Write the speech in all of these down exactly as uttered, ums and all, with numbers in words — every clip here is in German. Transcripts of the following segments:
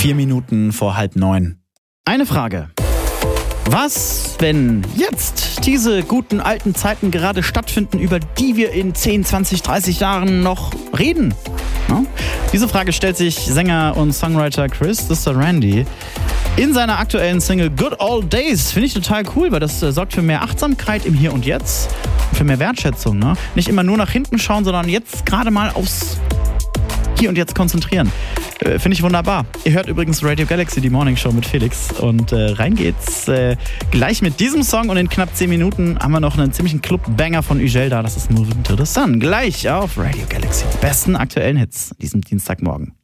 Vier Minuten vor halb neun. Eine Frage. Was, wenn jetzt diese guten alten Zeiten gerade stattfinden, über die wir in zehn, zwanzig, dreißig Jahren noch reden? Ja? Diese Frage stellt sich Sänger und Songwriter Chris Randy in seiner aktuellen Single Good Old Days. Finde ich total cool, weil das äh, sorgt für mehr Achtsamkeit im Hier und Jetzt und für mehr Wertschätzung. Ne? Nicht immer nur nach hinten schauen, sondern jetzt gerade mal aufs Hier und Jetzt konzentrieren. Äh, Finde ich wunderbar. Ihr hört übrigens Radio Galaxy, die Morning Show mit Felix. Und äh, rein geht's äh, gleich mit diesem Song. Und in knapp zehn Minuten haben wir noch einen ziemlichen Club-Banger von Ugel da. Das ist Moving to the Sun. Gleich auf Radio Galaxy. Die besten aktuellen Hits diesem Dienstagmorgen.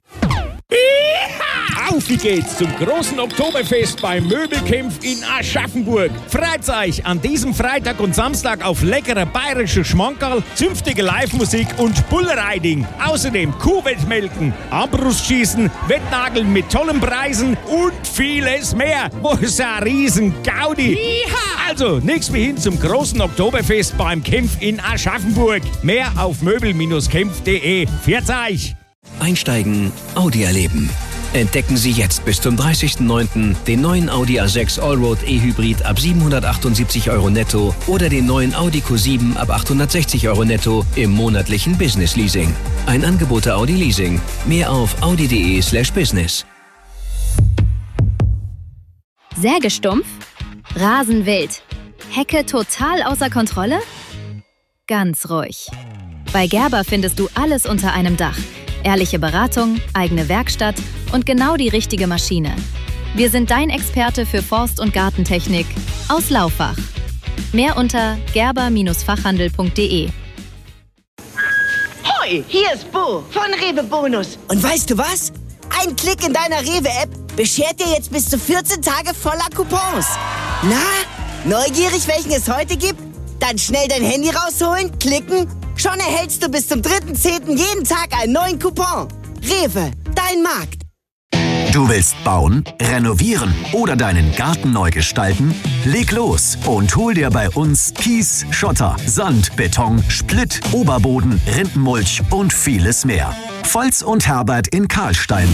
Auf wie geht's zum großen Oktoberfest beim Möbelkämpf in Aschaffenburg. Freut euch an diesem Freitag und Samstag auf leckerer bayerischer Schmankerl, zünftige Live-Musik und Bullriding. Außerdem Kuhwettmelken, Armbrustschießen, Wettnageln mit tollen Preisen und vieles mehr. Wo ist ein riesen Gaudi? Yeeha! Also, nix wie hin zum großen Oktoberfest beim Kämpf in Aschaffenburg. Mehr auf möbel kämpf punkt de. Pfiat euch! Einsteigen, Audi erleben. Entdecken Sie jetzt bis zum dreißigsten neunten den neuen Audi A sechs Allroad E-Hybrid ab siebenhundertachtundsiebzig Euro netto oder den neuen Audi Q sieben ab achthundertsechzig Euro netto im monatlichen Business Leasing. Ein Angebot der Audi Leasing. Mehr auf audi.de slash business. Sägestumpf? Rasenwild? Hecke total außer Kontrolle? Ganz ruhig. Bei Gerber findest du alles unter einem Dach. Ehrliche Beratung, eigene Werkstatt und genau die richtige Maschine. Wir sind dein Experte für Forst- und Gartentechnik aus Laufach. Mehr unter gerber Fachhandel punkt de. Hoi, hier ist Bo von Rewe Bonus. Und weißt du was? Ein Klick in deiner Rewe-App beschert dir jetzt bis zu vierzehn Tage voller Coupons. Na, neugierig, welchen es heute gibt? Dann schnell dein Handy rausholen, klicken. Schon erhältst du bis zum dritten zehnten jeden Tag einen neuen Coupon. Rewe, dein Markt. Du willst bauen, renovieren oder deinen Garten neu gestalten? Leg los und hol dir bei uns Kies, Schotter, Sand, Beton, Splitt, Oberboden, Rindenmulch und vieles mehr. Volz und Herbert in Karlstein.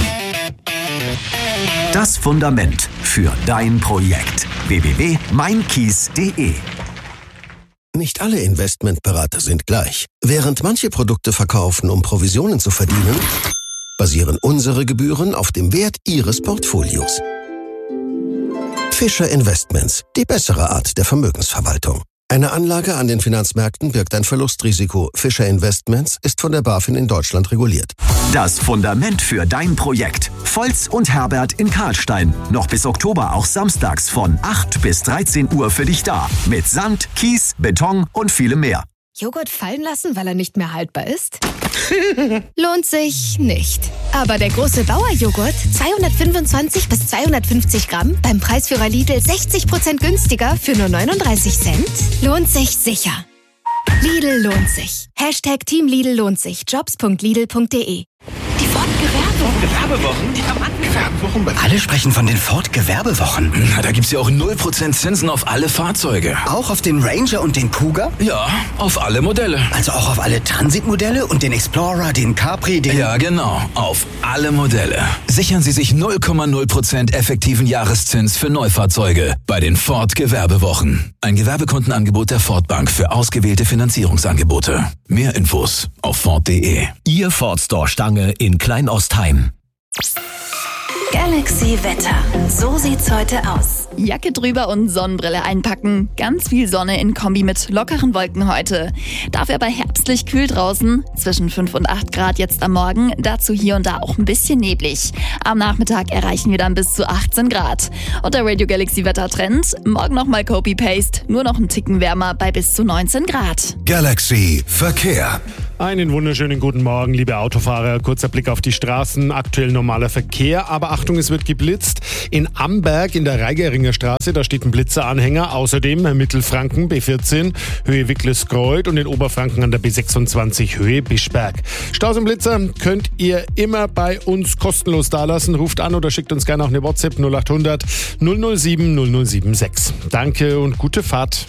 Das Fundament für dein Projekt. w w w punkt mein kies punkt de. Nicht alle Investmentberater sind gleich. Während manche Produkte verkaufen, um Provisionen zu verdienen, basieren unsere Gebühren auf dem Wert Ihres Portfolios. Fischer Investments, die bessere Art der Vermögensverwaltung. Eine Anlage an den Finanzmärkten birgt ein Verlustrisiko. Fischer Investments ist von der BaFin in Deutschland reguliert. Das Fundament für dein Projekt. Volz und Herbert in Karlstein. Noch bis Oktober auch samstags von acht bis dreizehn Uhr für dich da. Mit Sand, Kies, Beton und vielem mehr. Joghurt fallen lassen, weil er nicht mehr haltbar ist? Lohnt sich nicht. Aber der große Bauer-Joghurt, zweihundertfünfundzwanzig bis zweihundertfünfzig Gramm, beim Preisführer Lidl sechzig Prozent günstiger für nur neununddreißig Cent, lohnt sich sicher. Lidl lohnt sich. Hashtag Team Lidl lohnt sich. jobs punkt lidl punkt de. Die Ford-Gewerbewochen. Gewerbewochen? Gewerbewochen? Alle sprechen von den Ford-Gewerbewochen. Na, da gibt's ja auch null Prozent Zinsen auf alle Fahrzeuge. Auch auf den Ranger und den Kuga? Ja, auf alle Modelle. Also auch auf alle Transitmodelle und den Explorer, den Capri, den... Ja, genau. Auf alle Modelle. Sichern Sie sich null Komma null Prozent effektiven Jahreszins für Neufahrzeuge bei den Ford-Gewerbewochen. Ein Gewerbekundenangebot der Ford Bank für ausgewählte Finanzierungsangebote. Mehr Infos auf ford punkt de. Ihr Ford Store Stange in Kleinostheim. Galaxy Wetter. So sieht's heute aus. Jacke drüber und Sonnenbrille einpacken. Ganz viel Sonne in Kombi mit lockeren Wolken heute. Dafür aber herbstlich kühl draußen. Zwischen fünf und acht Grad jetzt am Morgen. Dazu hier und da auch ein bisschen neblig. Am Nachmittag erreichen wir dann bis zu achtzehn Grad. Und der Radio Galaxy Wettertrend. Morgen nochmal Copy-Paste. Nur noch ein Ticken wärmer bei bis zu neunzehn Grad. Galaxy Verkehr. Einen wunderschönen guten Morgen, liebe Autofahrer. Kurzer Blick auf die Straßen. Aktuell normaler Verkehr, aber Achtung, es wird geblitzt. In Amberg in der Reigeringer Straße, da steht ein Blitzeranhänger. Außerdem Mittelfranken B vierzehn, Höhe Wicklesgreuth und in Oberfranken an der B sechsundzwanzig, Höhe Bischberg. Staus und Blitzer könnt ihr immer bei uns kostenlos dalassen. Ruft an oder schickt uns gerne auch eine WhatsApp null acht hundert null null sieben null null sieben sechs. Danke und gute Fahrt.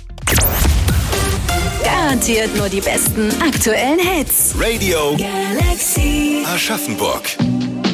Garantiert nur die besten aktuellen Hits. Radio Galaxy Aschaffenburg.